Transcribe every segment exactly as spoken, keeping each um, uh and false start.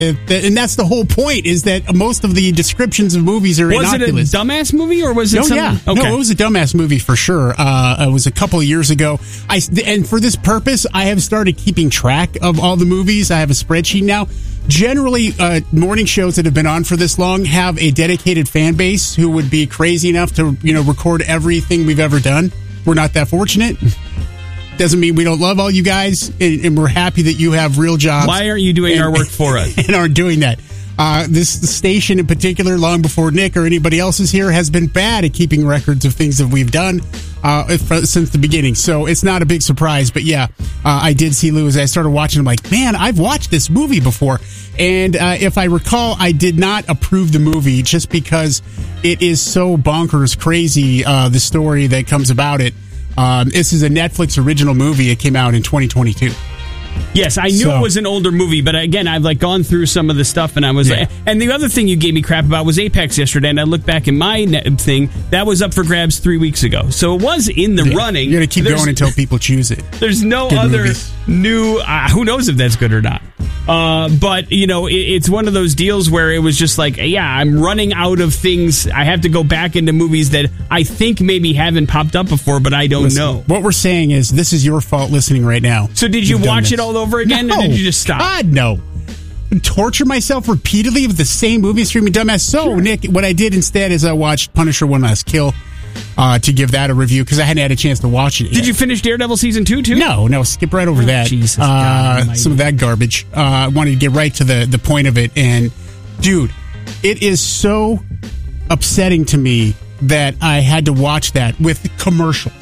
And that's the whole point, is that most of the descriptions of movies are was innocuous. Was it a dumbass movie, or was it no, something? Yeah. Okay. No, it was a dumbass movie for sure. Uh, it was a couple of years ago. I, and for this purpose, I have started keeping track of all the movies. I have a spreadsheet now. Generally, uh, morning shows that have been on for this long have a dedicated fan base who would be crazy enough to, you know, record everything we've ever done. We're not that fortunate. Doesn't mean we don't love all you guys, and, and we're happy that you have real jobs. Why aren't you doing and, our work for us? And aren't doing that. Uh, this station in particular, long before Nick or anybody else is here, has been bad at keeping records of things that we've done uh, since the beginning. So it's not a big surprise. But yeah, uh, I did see Lou as I started watching. I'm like, man, I've watched this movie before. And uh, if I recall, I did not approve the movie just because it is so bonkers crazy, uh, the story that comes about it. Um, this is a Netflix original movie. It came out in twenty twenty-two. Yes, I knew so, it was an older movie, but again, I've like gone through some of the stuff, and I was, yeah. like, and the other thing you gave me crap about was Apex yesterday, and I looked back in my net thing, that was up for grabs three weeks ago, so it was in the yeah, running. You're gonna keep there's, going until people choose it. There's no good other movies. new, uh, who knows if that's good or not. Uh, but, you know, it, it's one of those deals where it was just like, yeah, I'm running out of things. I have to go back into movies that I think maybe haven't popped up before, but I don't Listen, know. What we're saying is this is your fault listening right now. So did you You've watch it all over again, no. or did you just stop? God, no. Torture myself repeatedly with the same movie streaming dumbass. So, sure. Nick, what I did instead is I watched Punisher One Last Kill. Uh, to give that a review because I hadn't had a chance to watch it yet. Did you finish Daredevil season two too? No, no, skip right over oh, that. Jesus, uh, God, some of that garbage. Uh, I wanted to get right to the, the point of it. And, dude, it is so upsetting to me that I had to watch that with commercials.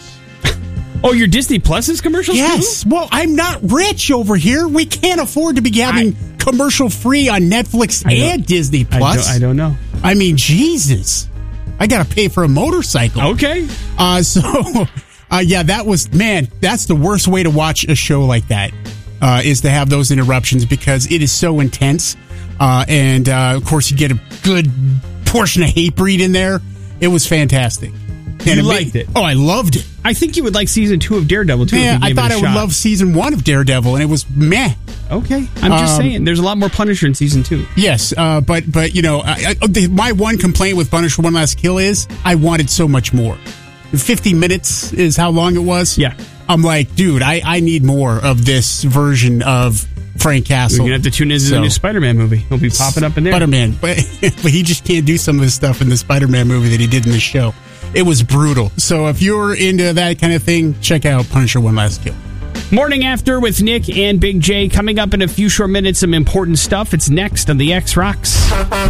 Oh, your Disney Plus's commercials? Yes. Too? Well, I'm not rich over here. We can't afford to be having I, commercial free on Netflix and Disney Plus. I don't, I don't know. I mean, Jesus. I got to pay for a motorcycle. Okay. Uh, so, uh, yeah, that was, man, that's the worst way to watch a show like that, uh, is to have those interruptions because it is so intense. Uh, and, uh, of course, you get a good portion of Hatebreed in there. It was fantastic. And you it liked made, it? Oh, I loved it. I think you would like season two of Daredevil, too. Yeah, I thought I shot. would love season one of Daredevil, and it was meh. Okay, I'm just um, saying, there's a lot more Punisher in season two. Yes, uh, but, but you know, I, I, the, my one complaint with Punisher One Last Kill is I wanted so much more. fifty minutes is how long it was. Yeah. I'm like, dude, I, I need more of this version of Frank Castle. You're going to have to tune into so, the new Spider-Man movie. He'll be popping up in there. Spider-Man, but, but he just can't do some of the stuff in the Spider-Man movie that he did in the show. It was brutal. So if you're into that kind of thing, check out Punisher One Last Kill. Morning After with Nick and Big J. Coming up in a few short minutes, some important stuff. It's next on the X Rocks.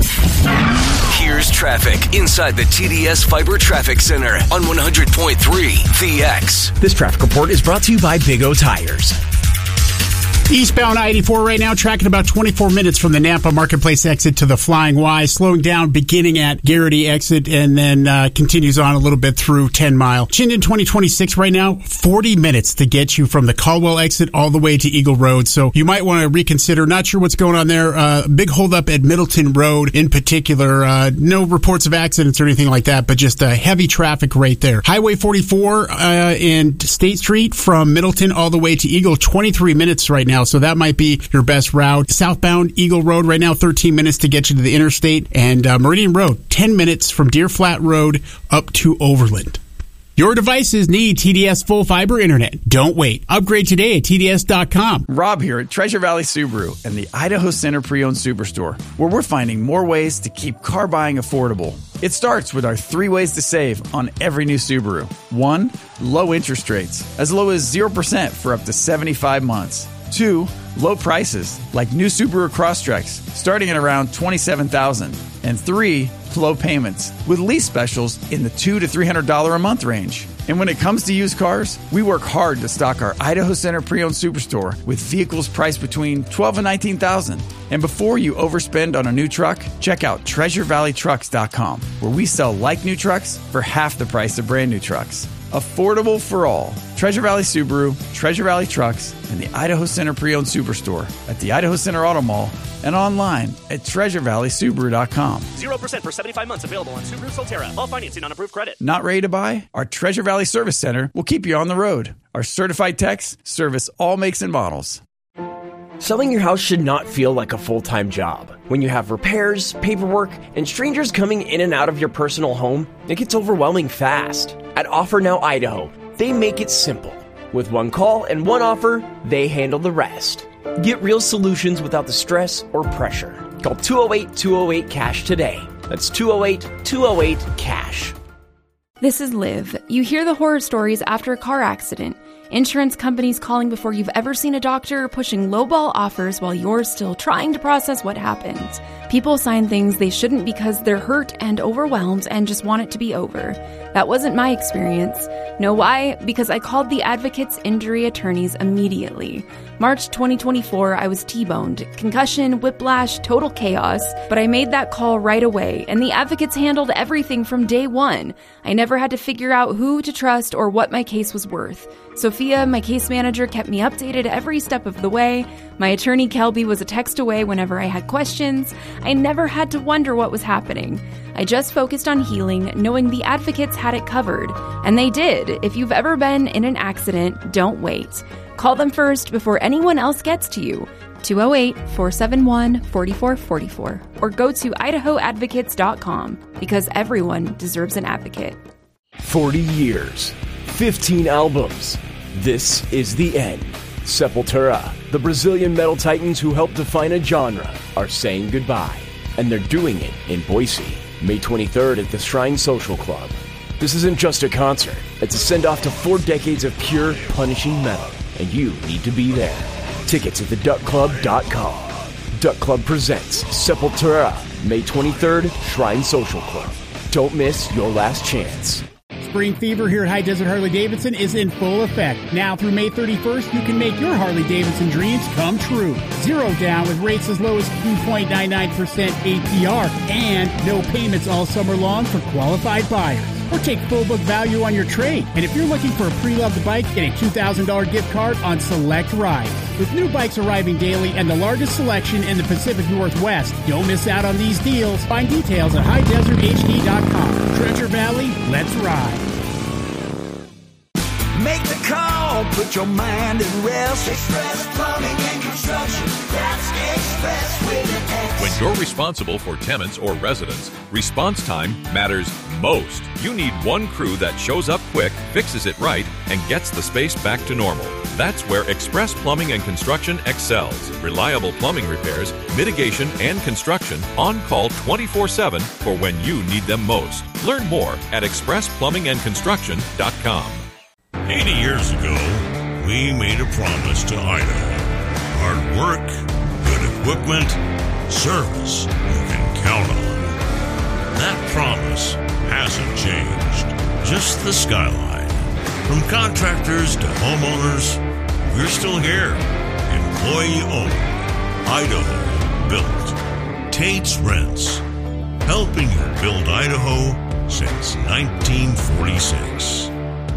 Here's traffic inside the T D S Fiber Traffic Center on one hundred point three The X. This traffic report is brought to you by Big O Tires. Eastbound I eighty-four right now, tracking about twenty-four minutes from the Nampa Marketplace exit to the Flying Y, slowing down beginning at Garrity exit and then uh, continues on a little bit through ten mile. Chinden twenty twenty-six right now, forty minutes to get you from the Caldwell exit all the way to Eagle Road. So you might want to reconsider. Not sure what's going on there. Uh, big holdup at Middleton Road in particular. Uh, no reports of accidents or anything like that, but just uh, heavy traffic right there. Highway forty-four uh, and State Street from Middleton all the way to Eagle, twenty-three minutes right now. So that might be your best route. Southbound Eagle Road right now, thirteen minutes to get you to the interstate. And uh, Meridian Road, ten minutes from Deer Flat Road up to Overland. Your devices need T D S full fiber internet. Don't wait. Upgrade today at T D S dot com. Rob here at Treasure Valley Subaru and the Idaho Center Pre-Owned Superstore, where we're finding more ways to keep car buying affordable. It starts with our three ways to save on every new Subaru. One, low interest rates, as low as zero percent for up to seventy-five months. Two, low prices, like new Subaru Crosstreks, starting at around twenty-seven thousand dollars. And three, low payments, with lease specials in the two hundred to three hundred dollars a month range. And when it comes to used cars, we work hard to stock our Idaho Center Pre-Owned Superstore with vehicles priced between twelve thousand dollars and nineteen thousand dollars. And before you overspend on a new truck, check out treasure valley trucks dot com, where we sell like new trucks for half the price of brand new trucks. Affordable for all. Treasure Valley Subaru, Treasure Valley Trucks, and the Idaho Center Pre-Owned Superstore at the Idaho Center Auto Mall and online at treasure valley subaru dot com. zero percent for seventy-five months available on Subaru Solterra. All financing on approved credit. Not ready to buy? Our Treasure Valley Service Center will keep you on the road. Our certified techs service all makes and models. Selling your house should not feel like a full-time job. When you have repairs, paperwork, and strangers coming in and out of your personal home, it gets overwhelming fast. At Offer Now Idaho, they make it simple. With one call and one offer, they handle the rest. Get real solutions without the stress or pressure. Call two oh eight, two oh eight, CASH today. That's two oh eight, two oh eight, CASH. This is Liv. You hear the horror stories after a car accident. Insurance companies calling before you've ever seen a doctor, pushing lowball offers while you're still trying to process what happened. People sign things they shouldn't because they're hurt and overwhelmed and just want it to be over. That wasn't my experience. Know why? Because I called the Advocates Injury Attorneys immediately. March twenty twenty-four, I was T-boned. Concussion, whiplash, total chaos. But I made that call right away, and the Advocates handled everything from day one. I never had to figure out who to trust or what my case was worth. Sophia, my case manager, kept me updated every step of the way. My attorney, Kelby, was a text away whenever I had questions. I never had to wonder what was happening. I just focused on healing, knowing the Advocates had it covered. And they did. If you've ever been in an accident, don't wait. Call them first before anyone else gets to you. two oh eight, four seven one, four four four four. Or go to idaho advocates dot com, because everyone deserves an advocate. forty years, fifteen albums. This is the end. Sepultura, the Brazilian metal titans who helped define a genre, are saying goodbye. And they're doing it in Boise, May twenty-third at the Shrine Social Club. This isn't just a concert. It's a send-off to four decades of pure, punishing metal. And you need to be there. Tickets at the duck club dot com. Duck Club presents Sepultura, May twenty-third, Shrine Social Club. Don't miss your last chance. Spring fever here at High Desert Harley-Davidson is in full effect. Now through May thirty-first, you can make your Harley-Davidson dreams come true. Zero down with rates as low as two point nine nine percent A P R and no payments all summer long for qualified buyers. Or take full book value on your trade. And if you're looking for a pre-loved bike, get a two thousand dollars gift card on select rides. With new bikes arriving daily and the largest selection in the Pacific Northwest, don't miss out on these deals. Find details at high desert h d dot com. Treasure Valley, let's ride. Make the call, put your mind at rest. Express Plumbing and Construction. That's Express with an X. When you're responsible for tenants or residents, response time matters most. You need one crew that shows up quick, fixes it right, and gets the space back to normal. That's where Express Plumbing and Construction excels. Reliable plumbing repairs, mitigation, and construction on call twenty-four seven for when you need them most. Learn more at express plumbing and construction dot com. eighty years ago, we made a promise to Idaho. Hard work, good equipment, service you can count on. That promise hasn't changed. Just the skyline. From contractors to homeowners, we're still here. Employee owned. Idaho built. Tate's Rents. Helping you build Idaho since nineteen forty-six.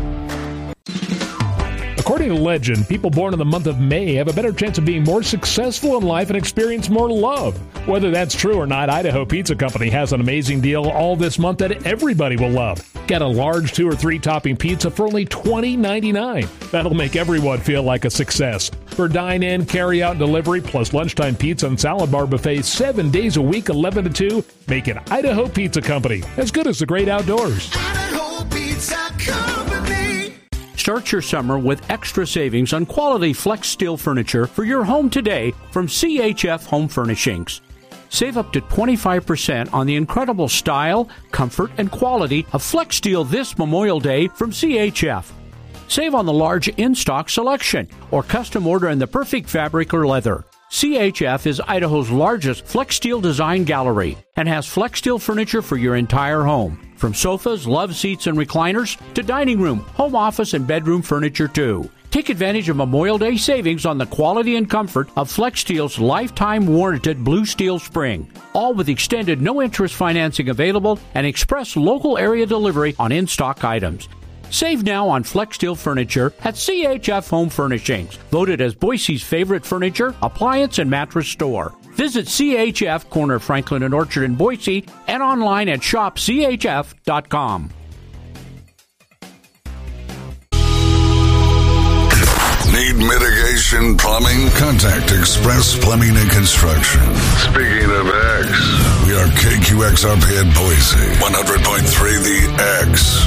According to legend, people born in the month of May have a better chance of being more successful in life and experience more love. Whether that's true or not, Idaho Pizza Company has an amazing deal all this month that everybody will love. Get a large two or three topping pizza for only twenty ninety-nine. That'll make everyone feel like a success. For dine-in, carry-out, and delivery, plus lunchtime pizza and salad bar buffets seven days a week, eleven to two, make it Idaho Pizza Company. As good as the great outdoors. Idaho Pizza Company. Start your summer with extra savings on quality Flex Steel furniture for your home today from C H F Home Furnishings. Save up to twenty-five percent on the incredible style, comfort, and quality of Flex Steel this Memorial Day from C H F. Save on the large in-stock selection or custom order in the perfect fabric or leather. C H F is Idaho's largest Flex Steel design gallery and has Flex Steel furniture for your entire home. From sofas, love seats, and recliners to dining room, home office, and bedroom furniture, too. Take advantage of Memorial Day savings on the quality and comfort of Flex Steel's lifetime warranted Blue Steel Spring. All with extended no-interest financing available and express local area delivery on in-stock items. Save now on Flex Steel furniture at C H F Home Furnishings, voted as Boise's favorite furniture, appliance, and mattress store. Visit C H F, corner of Franklin and Orchard in Boise, and online at shop c h f dot com. Need mitigation? renovation, plumbing? Contact Express Plumbing and Construction. Speaking of X, we are K Q X R P in Boise, one hundred point three The X.